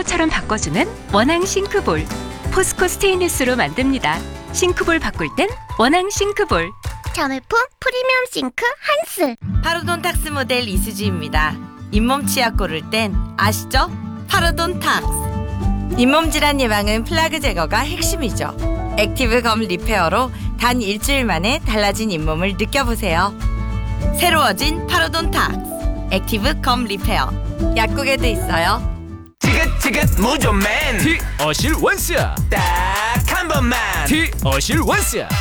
것처럼 바꿔주는 원앙 싱크볼. 포스코 스테인리스로 만듭니다. 싱크볼 바꿀 땐 원앙 싱크볼. 자매품 프리미엄 싱크 한스. 파로돈탁스 모델 이수지입니다. 잇몸 치약 고를 땐 아시죠? 파로돈탁스. 잇몸 질환 예방은 플라그 제거가 핵심이죠. 액티브 검 리페어로 단 일주일 만에 달라진 잇몸을 느껴보세요. 새로워진 파로돈탁스 액티브 검 리페어. 약국에도 있어요. 지긋지긋 무좀맨 티 어실 원스야 딱 한 번만 티 어실 원스야